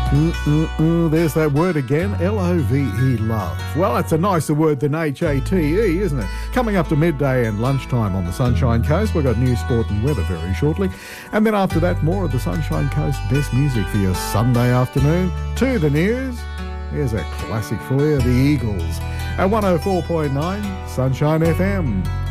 There's that word again, L-O-V-E, love. Well, it's a nicer word than H-A-T-E, isn't it? Coming up to midday and lunchtime on the Sunshine Coast. We've got news, sport and weather very shortly. And then after that, more of the Sunshine Coast best music for your Sunday afternoon. To the news, here's a classic for you, the Eagles. At 104.9 Sunshine FM.